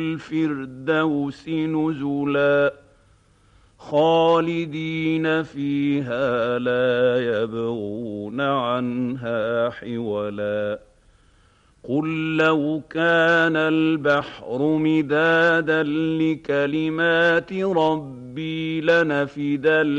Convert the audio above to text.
الفردوس نزلا خالدين فيها لا يبغون عنها حولا قل لو كان البحر مدادا لكلمات ربي لنفد